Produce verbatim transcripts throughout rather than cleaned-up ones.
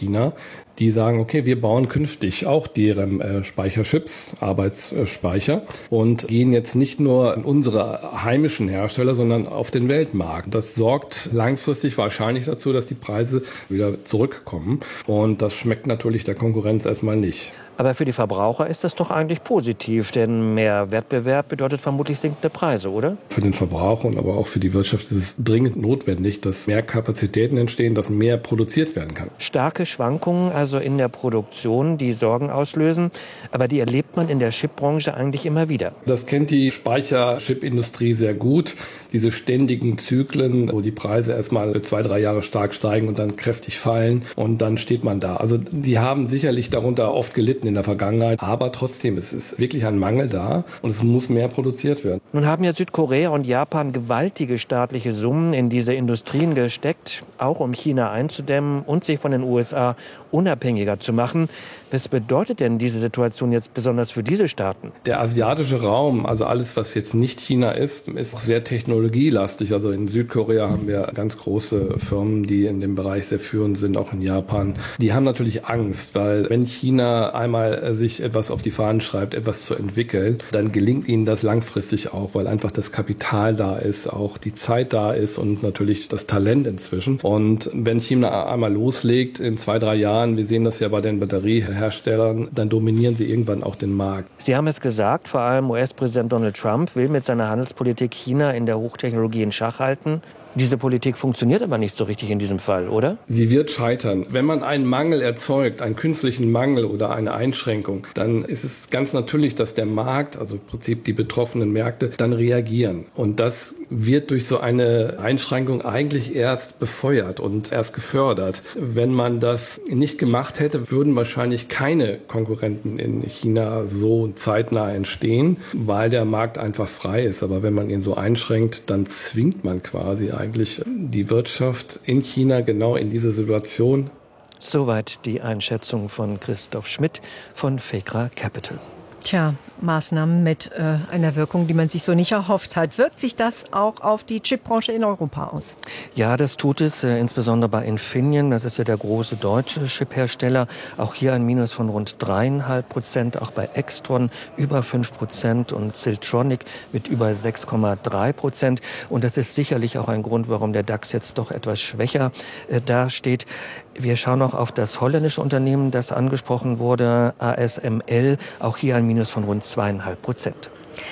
China, die sagen, okay, wir bauen künftig auch deren äh, Speicherchips, Arbeitsspeicher und gehen jetzt nicht nur in unsere heimischen Hersteller, sondern auf den Weltmarkt. Das sorgt langfristig wahrscheinlich dazu, dass die Preise wieder zurückkommen und das schmeckt natürlich der Konkurrenz erstmal nicht. Aber für die Verbraucher ist das doch eigentlich positiv, denn mehr Wettbewerb bedeutet vermutlich sinkende Preise, oder? Für den Verbraucher und aber auch für die Wirtschaft ist es dringend notwendig, dass mehr Kapazitäten entstehen, dass mehr produziert werden kann. Starke Schwankungen also in der Produktion, die Sorgen auslösen, aber die erlebt man in der Chipbranche eigentlich immer wieder. Das kennt die Speicherchipindustrie sehr gut, diese ständigen Zyklen, wo die Preise erstmal zwei, drei Jahre stark steigen und dann kräftig fallen und dann steht man da. Also die haben sicherlich darunter oft gelitten in der Vergangenheit, aber trotzdem, es ist wirklich ein Mangel da und es muss mehr produziert werden. Nun haben ja Südkorea und Japan gewaltige staatliche Summen in diese Industrien gesteckt, auch um China einzudämmen und sich von den U S A unabhängiger zu machen. Was bedeutet denn diese Situation jetzt besonders für diese Staaten? Der asiatische Raum, also alles, was jetzt nicht China ist, ist auch sehr technologielastig. Also in Südkorea haben wir ganz große Firmen, die in dem Bereich sehr führend sind, auch in Japan. Die haben natürlich Angst, weil wenn China einmal sich etwas auf die Fahnen schreibt, etwas zu entwickeln, dann gelingt ihnen das langfristig auch, weil einfach das Kapital da ist, auch die Zeit da ist und natürlich das Talent inzwischen. Und wenn China einmal loslegt in zwei, drei Jahren, wir sehen das ja bei den Batterieherstellern, dann dominieren sie irgendwann auch den Markt. Sie haben es gesagt, vor allem U S-Präsident Donald Trump will mit seiner Handelspolitik China in der Hochtechnologie in Schach halten. Diese Politik funktioniert aber nicht so richtig in diesem Fall, oder? Sie wird scheitern. Wenn man einen Mangel erzeugt, einen künstlichen Mangel oder eine Einschränkung, dann ist es ganz natürlich, dass der Markt, also im Prinzip die betroffenen Märkte, dann reagieren. Und das wird durch so eine Einschränkung eigentlich erst befeuert und erst gefördert. Wenn man das nicht gemacht hätte, würden wahrscheinlich keine Konkurrenten in China so zeitnah entstehen, weil der Markt einfach frei ist. Aber wenn man ihn so einschränkt, dann zwingt man quasi eigentlich die Wirtschaft in China genau in diese Situation. Soweit die Einschätzung von Christoph Schmidt von Fekra Capital. Tja, Maßnahmen mit äh, einer Wirkung, die man sich so nicht erhofft hat. Wirkt sich das auch auf die Chipbranche in Europa aus? Ja, das tut es, äh, insbesondere bei Infineon. Das ist ja der große deutsche Chiphersteller. Auch hier ein Minus von rund dreieinhalb Prozent. Auch bei Extron über fünf Prozent und Siltronic mit über sechs Komma drei Prozent. Und das ist sicherlich auch ein Grund, warum der DAX jetzt doch etwas schwächer äh, dasteht. Wir schauen noch auf das holländische Unternehmen, das angesprochen wurde, A S M L. Auch hier ein Minus von rund zweieinhalb Prozent.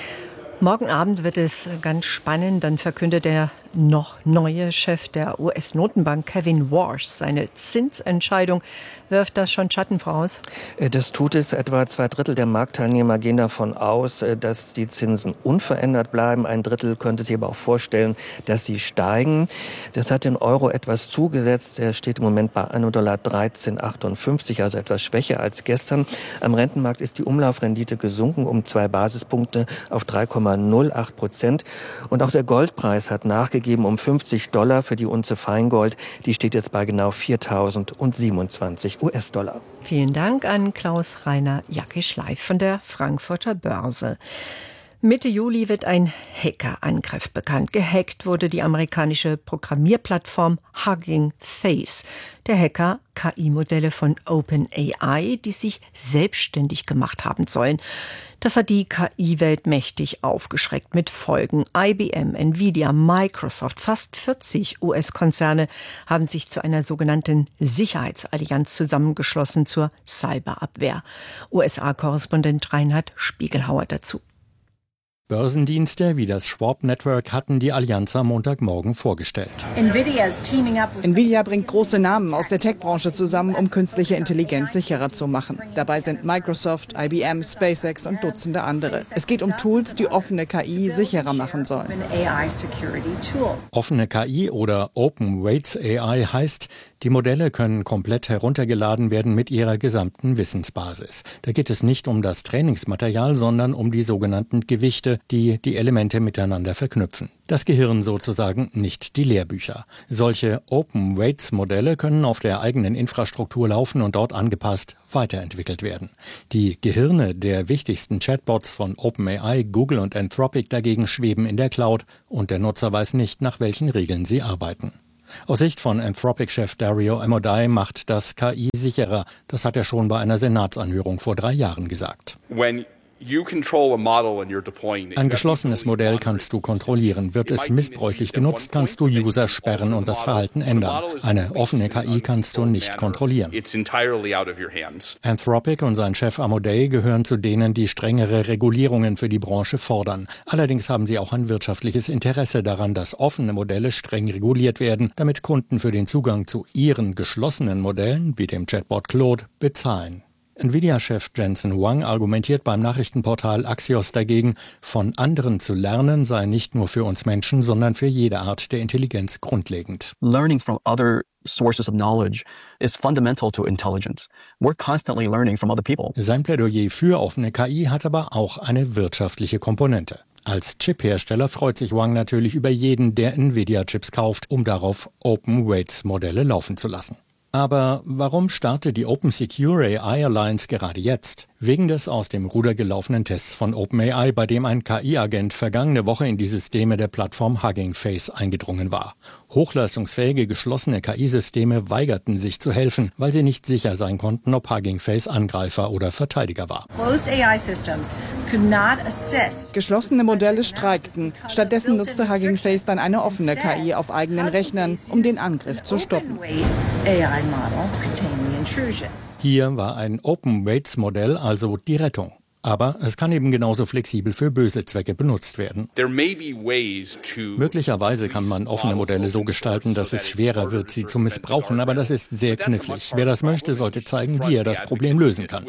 Morgen Abend wird es ganz spannend. Dann verkündet der noch neue Chef der U S-Notenbank, Kevin Warsh, seine Zinsentscheidung. Wirft das schon Schatten voraus? Das tut es. Etwa zwei Drittel der Marktteilnehmer gehen davon aus, dass die Zinsen unverändert bleiben. Ein Drittel könnte sich aber auch vorstellen, dass sie steigen. Das hat den Euro etwas zugesetzt. Er steht im Moment bei einem Dollar dreizehn Komma achtundfünfzig, also etwas schwächer als gestern. Am Rentenmarkt ist die Umlaufrendite gesunken um zwei Basispunkte auf drei Komma null acht Prozent. Und auch der Goldpreis hat nachgegeben um fünfzig Dollar für die Unze Feingold. Die steht jetzt bei genau viertausendsiebenundzwanzig U S-Dollar. Vielen Dank an Klaus-Rainer Jackisch live von der Frankfurter Börse. Mitte Juli wird ein Hackerangriff bekannt. Gehackt wurde die amerikanische Programmierplattform Hugging Face. Der Hacker K I-Modelle von OpenAI, die sich selbstständig gemacht haben sollen. Das hat die K I-Welt mächtig aufgeschreckt mit Folgen. I B M, Nvidia, Microsoft, fast vierzig U S-Konzerne haben sich zu einer sogenannten Sicherheitsallianz zusammengeschlossen zur Cyberabwehr. U S A-Korrespondent Reinhard Spiegelhauer dazu. Börsendienste wie das Schwab Network hatten die Allianz am Montagmorgen vorgestellt. Nvidia bringt große Namen aus der Tech-Branche zusammen, um künstliche Intelligenz sicherer zu machen. Dabei sind Microsoft, I B M, SpaceX und Dutzende andere. Es geht um Tools, die offene K I sicherer machen sollen. Offene K I oder Open Weights A I heißt, die Modelle können komplett heruntergeladen werden mit ihrer gesamten Wissensbasis. Da geht es nicht um das Trainingsmaterial, sondern um die sogenannten Gewichte, die die Elemente miteinander verknüpfen. Das Gehirn sozusagen, nicht die Lehrbücher. Solche Open Weights Modelle können auf der eigenen Infrastruktur laufen und dort angepasst weiterentwickelt werden. Die Gehirne der wichtigsten Chatbots von OpenAI, Google und Anthropic dagegen schweben in der Cloud und der Nutzer weiß nicht, nach welchen Regeln sie arbeiten. Aus Sicht von Anthropic-Chef Dario Amodei macht das K I sicherer. Das hat er schon bei einer Senatsanhörung vor drei Jahren gesagt. When Ein geschlossenes Modell kannst du kontrollieren. Wird es missbräuchlich genutzt, kannst du User sperren und das Verhalten ändern. Eine offene K I kannst du nicht kontrollieren. Anthropic und sein Chef Amodei gehören zu denen, die strengere Regulierungen für die Branche fordern. Allerdings haben sie auch ein wirtschaftliches Interesse daran, dass offene Modelle streng reguliert werden, damit Kunden für den Zugang zu ihren geschlossenen Modellen, wie dem Chatbot Claude, bezahlen. Nvidia-Chef Jensen Huang argumentiert beim Nachrichtenportal Axios dagegen, von anderen zu lernen sei nicht nur für uns Menschen, sondern für jede Art der Intelligenz grundlegend. Learning from other sources of knowledge is fundamental to intelligence. We're constantly learning from other people. Sein Plädoyer für offene K I hat aber auch eine wirtschaftliche Komponente. Als Chip-Hersteller freut sich Huang natürlich über jeden, der Nvidia-Chips kauft, um darauf Open-Weights-Modelle laufen zu lassen. Aber warum startet die Open Secure A I Alliance gerade jetzt? Wegen des aus dem Ruder gelaufenen Tests von OpenAI, bei dem ein K I-Agent vergangene Woche in die Systeme der Plattform Hugging Face eingedrungen war. Hochleistungsfähige geschlossene K I-Systeme weigerten sich zu helfen, weil sie nicht sicher sein konnten, ob Hugging Face Angreifer oder Verteidiger war. Geschlossene Modelle streikten. Stattdessen nutzte Hugging Face dann eine offene K I auf eigenen Rechnern, um den Angriff zu stoppen. Hier war ein Open-Weights-Modell also die Rettung. Aber es kann eben genauso flexibel für böse Zwecke benutzt werden. Möglicherweise kann man offene Modelle so gestalten, dass es schwerer wird, sie zu missbrauchen, aber das ist sehr knifflig. Wer das möchte, sollte zeigen, wie er das Problem lösen kann.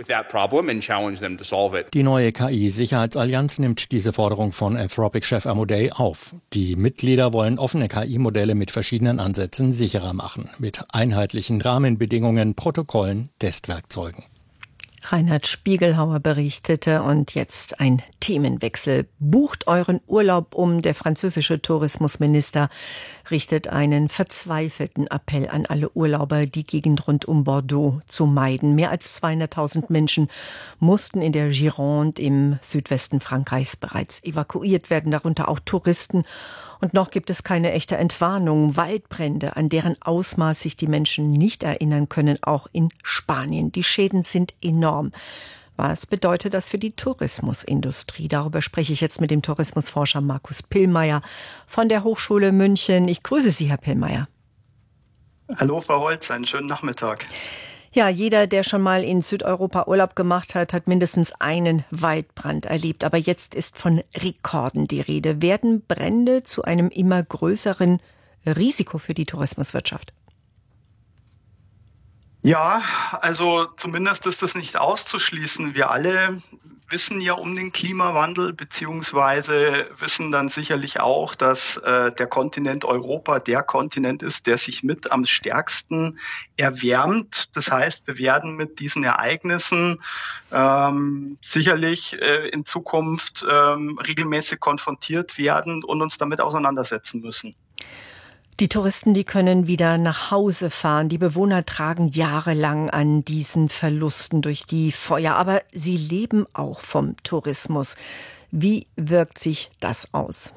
Die neue K I-Sicherheitsallianz nimmt diese Forderung von Anthropic-Chef Amodei auf. Die Mitglieder wollen offene K I-Modelle mit verschiedenen Ansätzen sicherer machen, mit einheitlichen Rahmenbedingungen, Protokollen, Testwerkzeugen. Reinhard Spiegelhauer berichtete und jetzt ein Themenwechsel. Bucht euren Urlaub um. Der französische Tourismusminister richtet einen verzweifelten Appell an alle Urlauber, die Gegend rund um Bordeaux zu meiden. Mehr als zweihunderttausend Menschen mussten in der Gironde im Südwesten Frankreichs bereits evakuiert werden, darunter auch Touristen. Und noch gibt es keine echte Entwarnung. Waldbrände, an deren Ausmaß sich die Menschen nicht erinnern können, auch in Spanien. Die Schäden sind enorm. Was bedeutet das für die Tourismusindustrie? Darüber spreche ich jetzt mit dem Tourismusforscher Markus Pillmeier von der Hochschule München. Ich grüße Sie, Herr Pillmeier. Hallo, Frau Holz, einen schönen Nachmittag. Ja, jeder, der schon mal in Südeuropa Urlaub gemacht hat, hat mindestens einen Waldbrand erlebt. Aber jetzt ist von Rekorden die Rede. Werden Brände zu einem immer größeren Risiko für die Tourismuswirtschaft? Ja, also zumindest ist das nicht auszuschließen. Wir alle wissen ja um den Klimawandel, beziehungsweise wissen dann sicherlich auch, dass äh, der Kontinent Europa der Kontinent ist, der sich mit am stärksten erwärmt. Das heißt, wir werden mit diesen Ereignissen ähm, sicherlich äh, in Zukunft ähm, regelmäßig konfrontiert werden und uns damit auseinandersetzen müssen. Die Touristen, die können wieder nach Hause fahren. Die Bewohner tragen jahrelang an diesen Verlusten durch die Feuer. Aber sie leben auch vom Tourismus. Wie wirkt sich das aus?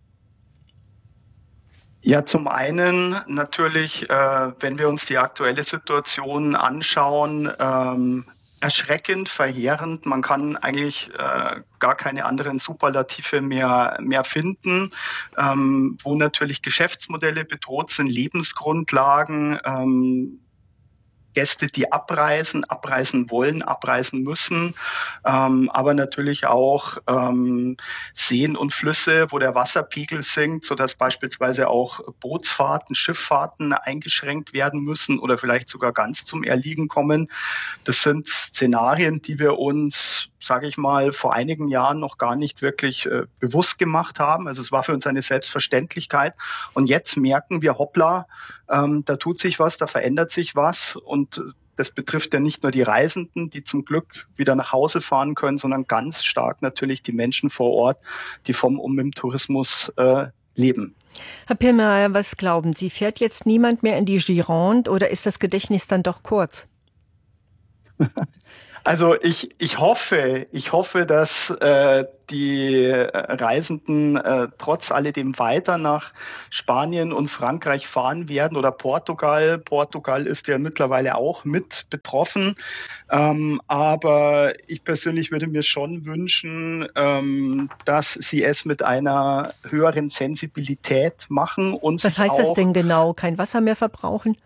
Ja, zum einen natürlich, äh, wenn wir uns die aktuelle Situation anschauen, ähm, erschreckend, verheerend. Man kann eigentlich äh, gar keine anderen Superlative mehr, mehr finden, ähm, wo natürlich Geschäftsmodelle bedroht sind, Lebensgrundlagen, ähm, Gäste, die abreisen, abreisen wollen, abreisen müssen, ähm, aber natürlich auch ähm, Seen und Flüsse, wo der Wasserpegel sinkt, sodass beispielsweise auch Bootsfahrten, Schifffahrten eingeschränkt werden müssen oder vielleicht sogar ganz zum Erliegen kommen. Das sind Szenarien, die wir uns, sage ich mal, vor einigen Jahren noch gar nicht wirklich äh, bewusst gemacht haben. Also es war für uns eine Selbstverständlichkeit. Und jetzt merken wir, hoppla, ähm, da tut sich was, da verändert sich was. Und das betrifft ja nicht nur die Reisenden, die zum Glück wieder nach Hause fahren können, sondern ganz stark natürlich die Menschen vor Ort, die vom und mit dem Tourismus äh, leben. Herr Pillmeier, was glauben Sie? Fährt jetzt niemand mehr in die Gironde oder ist das Gedächtnis dann doch kurz? Also ich, ich hoffe, ich hoffe, dass äh, die Reisenden äh, trotz alledem weiter nach Spanien und Frankreich fahren werden oder Portugal. Portugal ist ja mittlerweile auch mit betroffen. Ähm, aber ich persönlich würde mir schon wünschen, ähm, dass sie es mit einer höheren Sensibilität machen. Und was heißt auch, das denn genau? Kein Wasser mehr verbrauchen?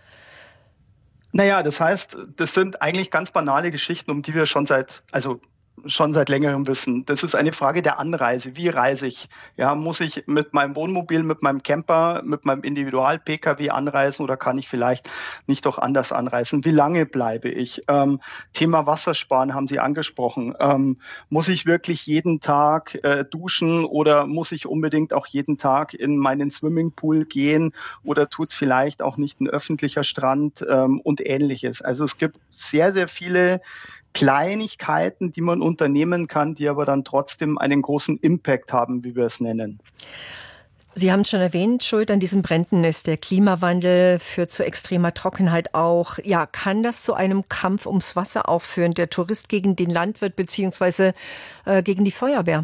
Naja, das heißt, das sind eigentlich ganz banale Geschichten, um die wir schon seit, also schon seit längerem wissen. Das ist eine Frage der Anreise. Wie reise ich? Ja, muss ich mit meinem Wohnmobil, mit meinem Camper, mit meinem Individual-P K W anreisen oder kann ich vielleicht nicht doch anders anreisen? Wie lange bleibe ich? Ähm, Thema Wassersparen haben Sie angesprochen. Ähm, muss ich wirklich jeden Tag äh, duschen oder muss ich unbedingt auch jeden Tag in meinen Swimmingpool gehen oder tut vielleicht auch nicht ein öffentlicher Strand ähm, und Ähnliches? Also es gibt sehr, sehr viele Kleinigkeiten, die man unternehmen kann, die aber dann trotzdem einen großen Impact haben, wie wir es nennen. Sie haben es schon erwähnt, Schuld an diesen Bränden ist der Klimawandel, führt zu extremer Trockenheit auch. Ja, kann das zu einem Kampf ums Wasser auch führen, der Tourist gegen den Landwirt beziehungsweise äh, gegen die Feuerwehr?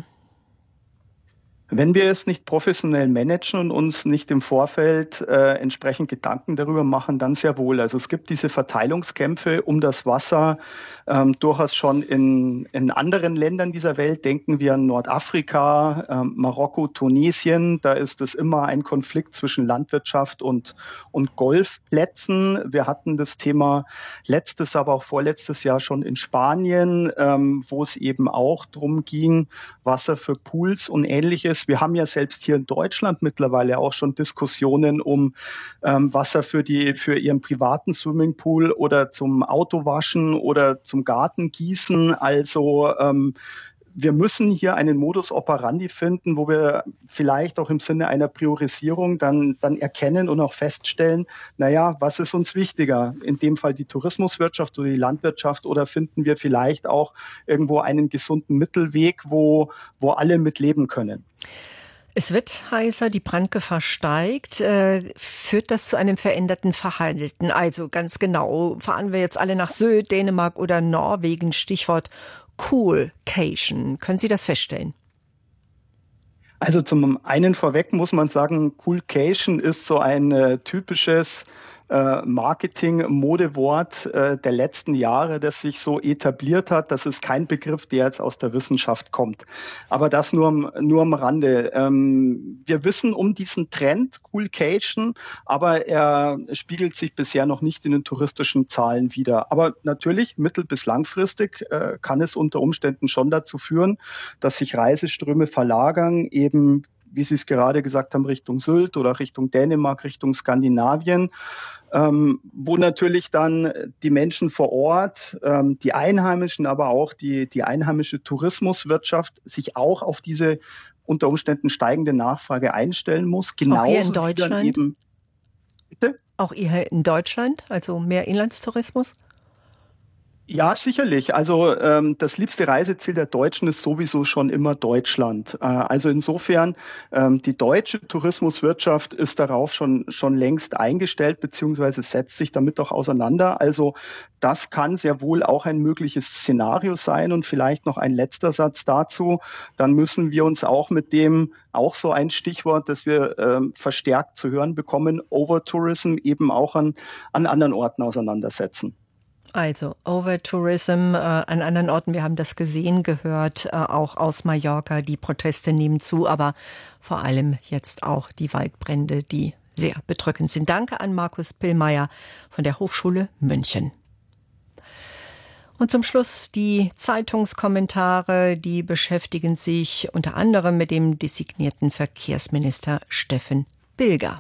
Wenn wir es nicht professionell managen und uns nicht im Vorfeld äh, entsprechend Gedanken darüber machen, dann sehr wohl. Also es gibt diese Verteilungskämpfe um das Wasser ähm, durchaus schon in, in anderen Ländern dieser Welt. Denken wir an Nordafrika, ähm, Marokko, Tunesien. Da ist es immer ein Konflikt zwischen Landwirtschaft und, und Golfplätzen. Wir hatten das Thema letztes, aber auch vorletztes Jahr schon in Spanien, ähm, wo es eben auch darum ging, Wasser für Pools und Ähnliches. Wir haben ja selbst hier in Deutschland mittlerweile auch schon Diskussionen um ähm, Wasser für die für ihren privaten Swimmingpool oder zum Autowaschen oder zum Gartengießen. Also ähm, wir müssen hier einen Modus operandi finden, wo wir vielleicht auch im Sinne einer Priorisierung dann, dann erkennen und auch feststellen, naja, was ist uns wichtiger? In dem Fall die Tourismuswirtschaft oder die Landwirtschaft oder finden wir vielleicht auch irgendwo einen gesunden Mittelweg, wo, wo alle mitleben können? Es wird heißer, die Brandgefahr steigt. Äh, führt das zu einem veränderten Verhalten? Also ganz genau, fahren wir jetzt alle nach Sylt, Dänemark oder Norwegen? Stichwort Coolcation. Können Sie das feststellen? Also zum einen vorweg muss man sagen, Coolcation ist so ein äh, typisches Marketing-Modewort äh, der letzten Jahre, das sich so etabliert hat. Das ist kein Begriff, der jetzt aus der Wissenschaft kommt. Aber das nur am, nur am Rande. Ähm, wir wissen um diesen Trend, Coolcation, aber er spiegelt sich bisher noch nicht in den touristischen Zahlen wider. Aber natürlich, mittel- bis langfristig äh, kann es unter Umständen schon dazu führen, dass sich Reiseströme verlagern, eben wie Sie es gerade gesagt haben, Richtung Sylt oder Richtung Dänemark, Richtung Skandinavien, ähm, wo natürlich dann die Menschen vor Ort, ähm, die Einheimischen, aber auch die, die einheimische Tourismuswirtschaft sich auch auf diese unter Umständen steigende Nachfrage einstellen muss. Genauso auch hier in Deutschland? Eben, bitte? Auch hier in Deutschland, also mehr Inlandstourismus? Ja, sicherlich. Also ähm, das liebste Reiseziel der Deutschen ist sowieso schon immer Deutschland. Äh, also insofern, ähm, die deutsche Tourismuswirtschaft ist darauf schon schon längst eingestellt, beziehungsweise setzt sich damit auch auseinander. Also das kann sehr wohl auch ein mögliches Szenario sein. Und vielleicht noch ein letzter Satz dazu. Dann müssen wir uns auch mit dem, auch so ein Stichwort, das wir ähm, verstärkt zu hören bekommen, Overtourism, eben auch an, an anderen Orten auseinandersetzen. Also Overtourism äh, an anderen Orten, wir haben das gesehen, gehört, äh, auch aus Mallorca. Die Proteste nehmen zu, aber vor allem jetzt auch die Waldbrände, die sehr bedrückend sind. Danke an Markus Pillmeier von der Hochschule München. Und zum Schluss die Zeitungskommentare, die beschäftigen sich unter anderem mit dem designierten Verkehrsminister Steffen Bilger.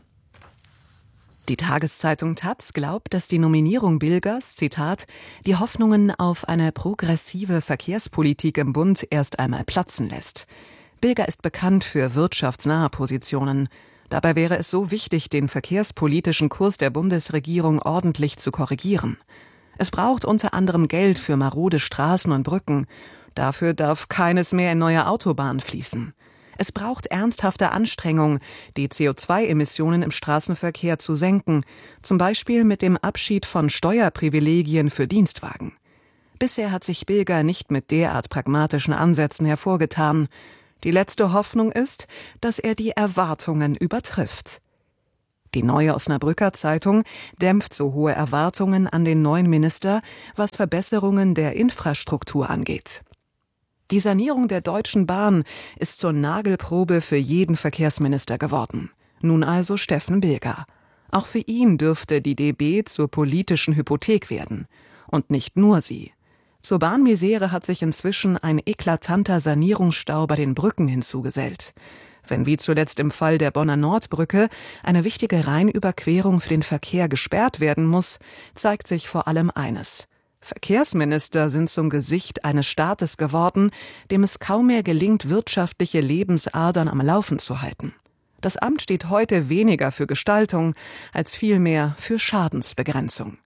Die Tageszeitung taz glaubt, dass die Nominierung Bilgers, Zitat, die Hoffnungen auf eine progressive Verkehrspolitik im Bund erst einmal platzen lässt. Bilger ist bekannt für wirtschaftsnahe Positionen. Dabei wäre es so wichtig, den verkehrspolitischen Kurs der Bundesregierung ordentlich zu korrigieren. Es braucht unter anderem Geld für marode Straßen und Brücken. Dafür darf keines mehr in neue Autobahnen fließen. Es braucht ernsthafte Anstrengungen, die C O zwei Emissionen im Straßenverkehr zu senken, zum Beispiel mit dem Abschied von Steuerprivilegien für Dienstwagen. Bisher hat sich Bilger nicht mit derart pragmatischen Ansätzen hervorgetan. Die letzte Hoffnung ist, dass er die Erwartungen übertrifft. Die Neue Osnabrücker Zeitung dämpft so hohe Erwartungen an den neuen Minister, was Verbesserungen der Infrastruktur angeht. Die Sanierung der Deutschen Bahn ist zur Nagelprobe für jeden Verkehrsminister geworden. Nun also Steffen Bilger. Auch für ihn dürfte die D B zur politischen Hypothek werden. Und nicht nur sie. Zur Bahnmisere hat sich inzwischen ein eklatanter Sanierungsstau bei den Brücken hinzugesellt. Wenn wie zuletzt im Fall der Bonner Nordbrücke eine wichtige Rheinüberquerung für den Verkehr gesperrt werden muss, zeigt sich vor allem eines: Verkehrsminister sind zum Gesicht eines Staates geworden, dem es kaum mehr gelingt, wirtschaftliche Lebensadern am Laufen zu halten. Das Amt steht heute weniger für Gestaltung als vielmehr für Schadensbegrenzung.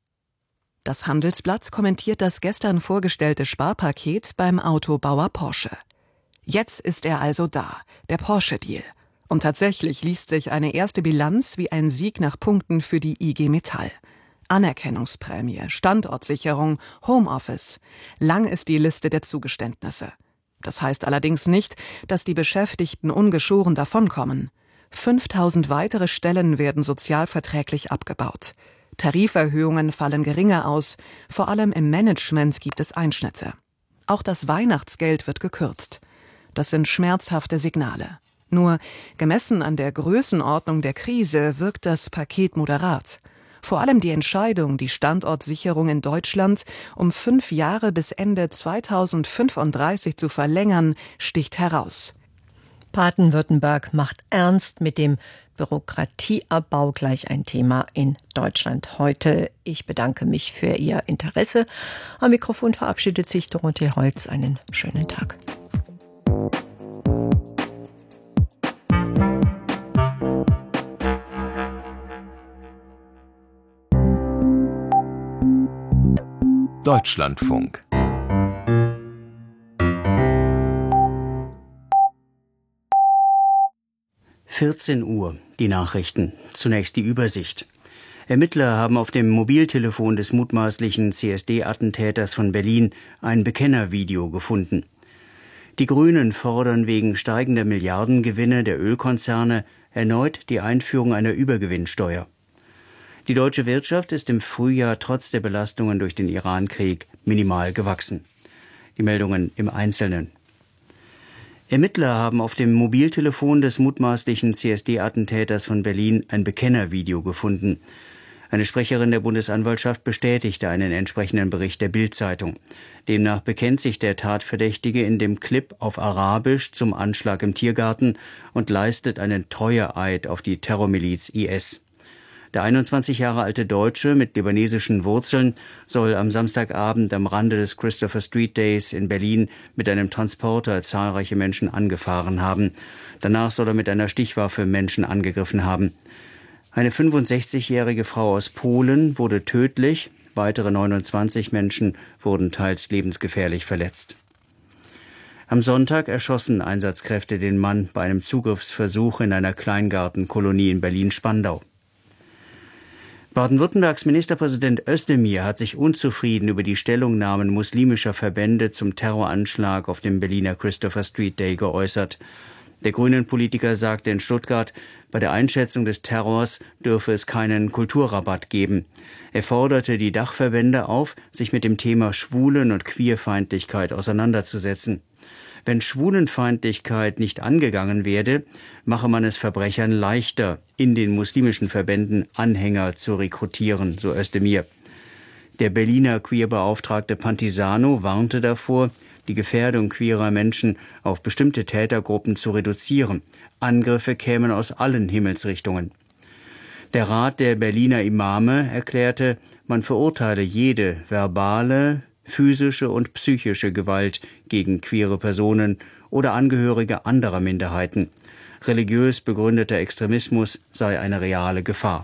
Das Handelsblatt kommentiert das gestern vorgestellte Sparpaket beim Autobauer Porsche. Jetzt ist er also da, der Porsche-Deal. Und tatsächlich liest sich eine erste Bilanz wie ein Sieg nach Punkten für die I G Metall. Anerkennungsprämie, Standortsicherung, Homeoffice. Lang ist die Liste der Zugeständnisse. Das heißt allerdings nicht, dass die Beschäftigten ungeschoren davonkommen. fünftausend weitere Stellen werden sozialverträglich abgebaut. Tariferhöhungen fallen geringer aus, vor allem im Management gibt es Einschnitte. Auch das Weihnachtsgeld wird gekürzt. Das sind schmerzhafte Signale. Nur gemessen an der Größenordnung der Krise wirkt das Paket moderat. Vor allem die Entscheidung, die Standortsicherung in Deutschland um fünf Jahre bis Ende zweitausendfünfunddreißig zu verlängern, sticht heraus. Baden-Württemberg macht ernst mit dem Bürokratieabbau, gleich ein Thema in Deutschland heute. Ich bedanke mich für Ihr Interesse. Am Mikrofon verabschiedet sich Dorothee Holz. Einen schönen Tag. Deutschlandfunk. vierzehn Uhr, die Nachrichten. Zunächst die Übersicht. Ermittler haben auf dem Mobiltelefon des mutmaßlichen C S D-Attentäters von Berlin ein Bekennervideo gefunden. Die Grünen fordern wegen steigender Milliardengewinne der Ölkonzerne erneut die Einführung einer Übergewinnsteuer. Die deutsche Wirtschaft ist im Frühjahr trotz der Belastungen durch den Iran-Krieg minimal gewachsen. Die Meldungen im Einzelnen. Ermittler haben auf dem Mobiltelefon des mutmaßlichen C S D-Attentäters von Berlin ein Bekennervideo gefunden. Eine Sprecherin der Bundesanwaltschaft bestätigte einen entsprechenden Bericht der Bild-Zeitung. Demnach bekennt sich der Tatverdächtige in dem Clip auf Arabisch zum Anschlag im Tiergarten und leistet einen Treueeid auf die Terrormiliz I S. Der einundzwanzig Jahre alte Deutsche mit libanesischen Wurzeln soll am Samstagabend am Rande des Christopher Street Days in Berlin mit einem Transporter zahlreiche Menschen angefahren haben. Danach soll er mit einer Stichwaffe Menschen angegriffen haben. Eine fünfundsechzigjährige Frau aus Polen wurde tödlich, weitere neunundzwanzig Menschen wurden teils lebensgefährlich verletzt. Am Sonntag erschossen Einsatzkräfte den Mann bei einem Zugriffsversuch in einer Kleingartenkolonie in Berlin-Spandau. Baden-Württembergs Ministerpräsident Özdemir hat sich unzufrieden über die Stellungnahmen muslimischer Verbände zum Terroranschlag auf dem Berliner Christopher Street Day geäußert. Der Grünen-Politiker sagte in Stuttgart, bei der Einschätzung des Terrors dürfe es keinen Kulturrabatt geben. Er forderte die Dachverbände auf, sich mit dem Thema Schwulen- und Queerfeindlichkeit auseinanderzusetzen. Wenn Schwulenfeindlichkeit nicht angegangen werde, mache man es Verbrechern leichter, in den muslimischen Verbänden Anhänger zu rekrutieren, so Özdemir. Der Berliner Queerbeauftragte Pantisano warnte davor, die Gefährdung queerer Menschen auf bestimmte Tätergruppen zu reduzieren. Angriffe kämen aus allen Himmelsrichtungen. Der Rat der Berliner Imame erklärte, man verurteile jede verbale, physische und psychische Gewalt gegen queere Personen oder Angehörige anderer Minderheiten. Religiös begründeter Extremismus sei eine reale Gefahr.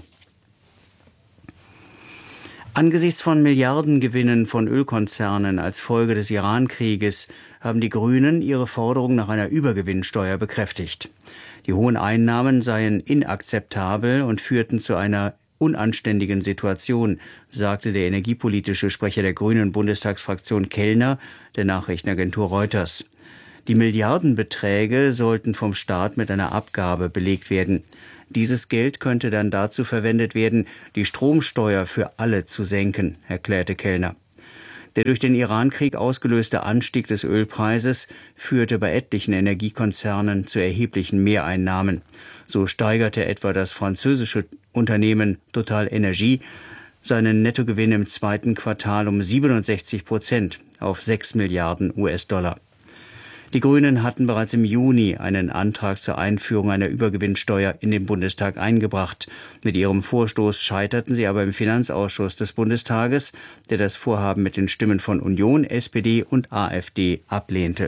Angesichts von Milliardengewinnen von Ölkonzernen als Folge des Iran-Krieges haben die Grünen ihre Forderung nach einer Übergewinnsteuer bekräftigt. Die hohen Einnahmen seien inakzeptabel und führten zu einer unanständigen Situation, sagte der energiepolitische Sprecher der Grünen Bundestagsfraktion Kellner der Nachrichtenagentur Reuters. Die Milliardenbeträge sollten vom Staat mit einer Abgabe belegt werden. Dieses Geld könnte dann dazu verwendet werden, die Stromsteuer für alle zu senken, erklärte Kellner. Der durch den Iran-Krieg ausgelöste Anstieg des Ölpreises führte bei etlichen Energiekonzernen zu erheblichen Mehreinnahmen. So steigerte etwa das französische Unternehmen Total Energie seinen Nettogewinn im zweiten Quartal um siebenundsechzig Prozent auf sechs Milliarden U S-Dollar. Die Grünen hatten bereits im Juni einen Antrag zur Einführung einer Übergewinnsteuer in den Bundestag eingebracht. Mit ihrem Vorstoß scheiterten sie aber im Finanzausschuss des Bundestages, der das Vorhaben mit den Stimmen von Union, S P D und AfD ablehnte.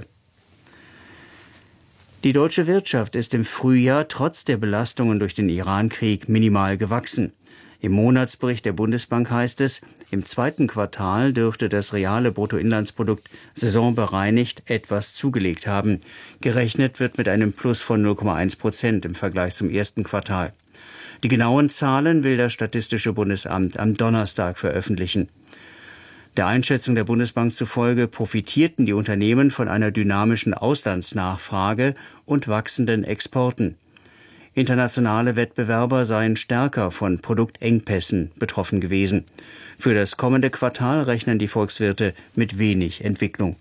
Die deutsche Wirtschaft ist im Frühjahr trotz der Belastungen durch den Iran-Krieg minimal gewachsen. Im Monatsbericht der Bundesbank heißt es, im zweiten Quartal dürfte das reale Bruttoinlandsprodukt saisonbereinigt etwas zugelegt haben. Gerechnet wird mit einem Plus von null Komma eins Prozent im Vergleich zum ersten Quartal. Die genauen Zahlen will das Statistische Bundesamt am Donnerstag veröffentlichen. Der Einschätzung der Bundesbank zufolge profitierten die Unternehmen von einer dynamischen Auslandsnachfrage und wachsenden Exporten. Internationale Wettbewerber seien stärker von Produktengpässen betroffen gewesen. Für das kommende Quartal rechnen die Volkswirte mit wenig Entwicklung.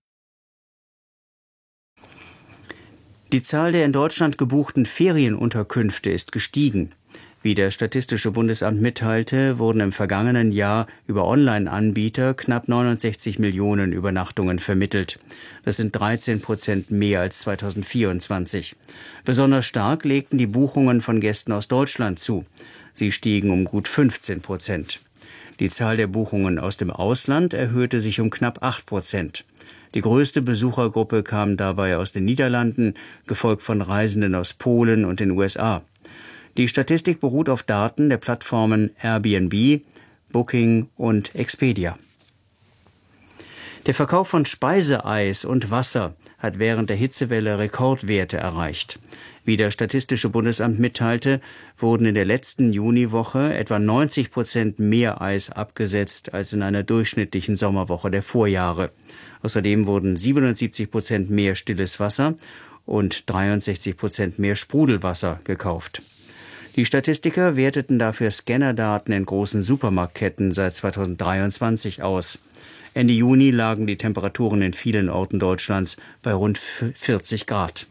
Die Zahl der in Deutschland gebuchten Ferienunterkünfte ist gestiegen. Wie das Statistische Bundesamt mitteilte, wurden im vergangenen Jahr über Online-Anbieter knapp neunundsechzig Millionen Übernachtungen vermittelt. Das sind dreizehn Prozent mehr als zweitausendvierundzwanzig. Besonders stark legten die Buchungen von Gästen aus Deutschland zu. Sie stiegen um gut fünfzehn Prozent. Die Zahl der Buchungen aus dem Ausland erhöhte sich um knapp acht Prozent. Die größte Besuchergruppe kam dabei aus den Niederlanden, gefolgt von Reisenden aus Polen und den U S A. Die Statistik beruht auf Daten der Plattformen Airbnb, Booking und Expedia. Der Verkauf von Speiseeis und Wasser hat während der Hitzewelle Rekordwerte erreicht. Wie das Statistische Bundesamt mitteilte, wurden in der letzten Juniwoche etwa neunzig Prozent mehr Eis abgesetzt als in einer durchschnittlichen Sommerwoche der Vorjahre. Außerdem wurden siebenundsiebzig Prozent mehr stilles Wasser und dreiundsechzig Prozent mehr Sprudelwasser gekauft. Die Statistiker werteten dafür Scannerdaten in großen Supermarktketten seit zweitausenddreiundzwanzig aus. Ende Juni lagen die Temperaturen in vielen Orten Deutschlands bei rund vierzig Grad.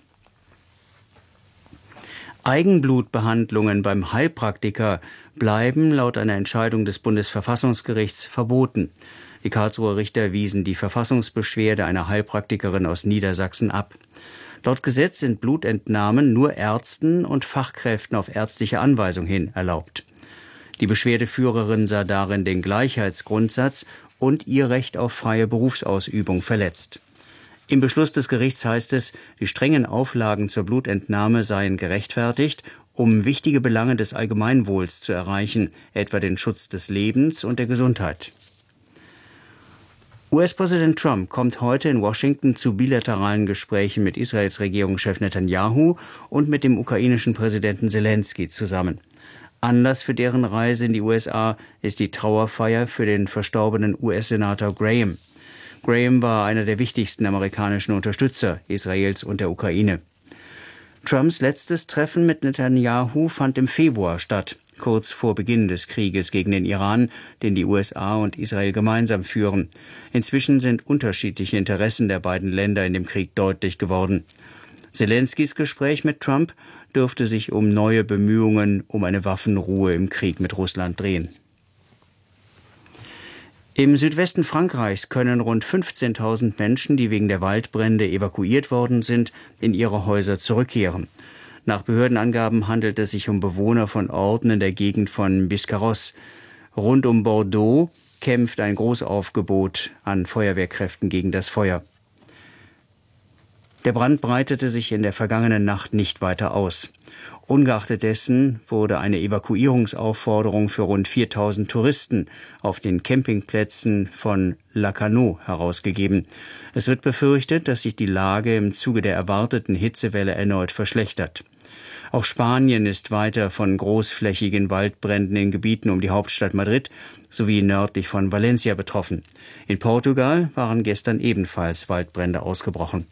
Eigenblutbehandlungen beim Heilpraktiker bleiben laut einer Entscheidung des Bundesverfassungsgerichts verboten. Die Karlsruher Richter wiesen die Verfassungsbeschwerde einer Heilpraktikerin aus Niedersachsen ab. Laut Gesetz sind Blutentnahmen nur Ärzten und Fachkräften auf ärztliche Anweisung hin erlaubt. Die Beschwerdeführerin sah darin den Gleichheitsgrundsatz und ihr Recht auf freie Berufsausübung verletzt. Im Beschluss des Gerichts heißt es, die strengen Auflagen zur Blutentnahme seien gerechtfertigt, um wichtige Belange des Allgemeinwohls zu erreichen, etwa den Schutz des Lebens und der Gesundheit. U S-Präsident Trump kommt heute in Washington zu bilateralen Gesprächen mit Israels Regierungschef Netanyahu und mit dem ukrainischen Präsidenten Zelensky zusammen. Anlass für deren Reise in die U S A ist die Trauerfeier für den verstorbenen U S-Senator Graham. Graham war einer der wichtigsten amerikanischen Unterstützer Israels und der Ukraine. Trumps letztes Treffen mit Netanyahu fand im Februar statt, kurz vor Beginn des Krieges gegen den Iran, den die U S A und Israel gemeinsam führen. Inzwischen sind unterschiedliche Interessen der beiden Länder in dem Krieg deutlich geworden. Zelenskys Gespräch mit Trump dürfte sich um neue Bemühungen um eine Waffenruhe im Krieg mit Russland drehen. Im Südwesten Frankreichs können rund fünfzehntausend Menschen, die wegen der Waldbrände evakuiert worden sind, in ihre Häuser zurückkehren. Nach Behördenangaben handelt es sich um Bewohner von Orten in der Gegend von Biscarrosse. Rund um Bordeaux kämpft ein Großaufgebot an Feuerwehrkräften gegen das Feuer. Der Brand breitete sich in der vergangenen Nacht nicht weiter aus. Ungeachtet dessen wurde eine Evakuierungsaufforderung für rund viertausend Touristen auf den Campingplätzen von Lacanau herausgegeben. Es wird befürchtet, dass sich die Lage im Zuge der erwarteten Hitzewelle erneut verschlechtert. Auch Spanien ist weiter von großflächigen Waldbränden in Gebieten um die Hauptstadt Madrid sowie nördlich von Valencia betroffen. In Portugal waren gestern ebenfalls Waldbrände ausgebrochen.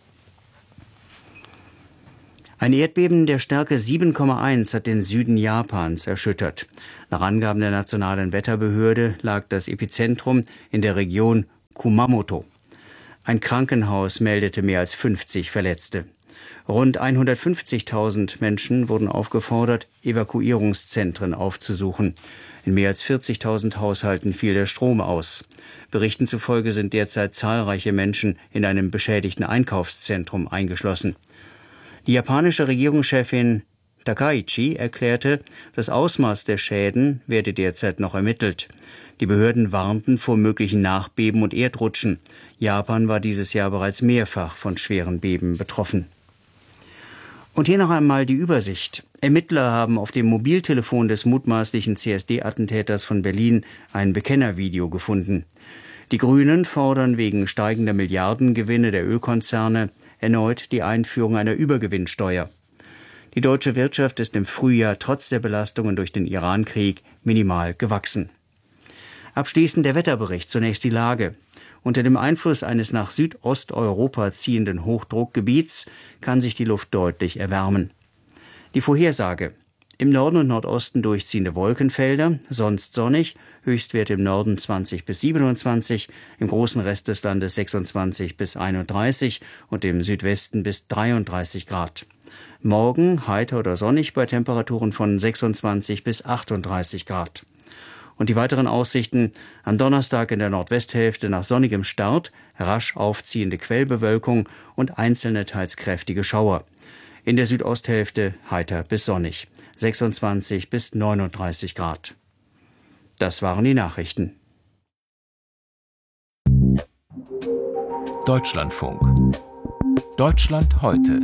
Ein Erdbeben der Stärke sieben Komma eins hat den Süden Japans erschüttert. Nach Angaben der Nationalen Wetterbehörde lag das Epizentrum in der Region Kumamoto. Ein Krankenhaus meldete mehr als fünfzig Verletzte. Rund hundertfünfzigtausend Menschen wurden aufgefordert, Evakuierungszentren aufzusuchen. In mehr als vierzigtausend Haushalten fiel der Strom aus. Berichten zufolge sind derzeit zahlreiche Menschen in einem beschädigten Einkaufszentrum eingeschlossen. Die japanische Regierungschefin Takaichi erklärte, das Ausmaß der Schäden werde derzeit noch ermittelt. Die Behörden warnten vor möglichen Nachbeben und Erdrutschen. Japan war dieses Jahr bereits mehrfach von schweren Beben betroffen. Und hier noch einmal die Übersicht. Ermittler haben auf dem Mobiltelefon des mutmaßlichen C S D-Attentäters von Berlin ein Bekennervideo gefunden. Die Grünen fordern wegen steigender Milliardengewinne der Ölkonzerne erneut die Einführung einer Übergewinnsteuer. Die deutsche Wirtschaft ist im Frühjahr trotz der Belastungen durch den Iran-Krieg minimal gewachsen. Abschließend der Wetterbericht, zunächst die Lage. Unter dem Einfluss eines nach Südosteuropa ziehenden Hochdruckgebiets kann sich die Luft deutlich erwärmen. Die Vorhersage: Im Norden und Nordosten durchziehende Wolkenfelder, sonst sonnig, Höchstwerte im Norden zwanzig bis siebenundzwanzig, im großen Rest des Landes sechsundzwanzig bis einunddreißig und im Südwesten bis dreiunddreißig Grad. Morgen heiter oder sonnig bei Temperaturen von sechsundzwanzig bis achtunddreißig Grad. Und die weiteren Aussichten: am Donnerstag in der Nordwesthälfte nach sonnigem Start, rasch aufziehende Quellbewölkung und einzelne teils kräftige Schauer. In der Südosthälfte heiter bis sonnig, sechsundzwanzig bis neununddreißig Grad. Das waren die Nachrichten. Deutschlandfunk. Deutschland heute.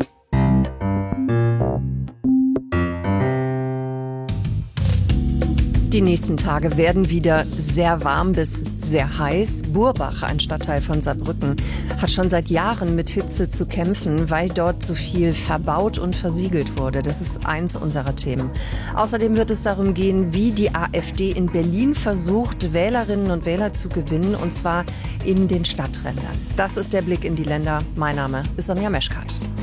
Die nächsten Tage werden wieder sehr warm bis sehr heiß. Burbach, ein Stadtteil von Saarbrücken, hat schon seit Jahren mit Hitze zu kämpfen, weil dort so viel verbaut und versiegelt wurde. Das ist eins unserer Themen. Außerdem wird es darum gehen, wie die AfD in Berlin versucht, Wählerinnen und Wähler zu gewinnen, und zwar in den Stadträndern. Das ist der Blick in die Länder. Mein Name ist Sonja Meschkat.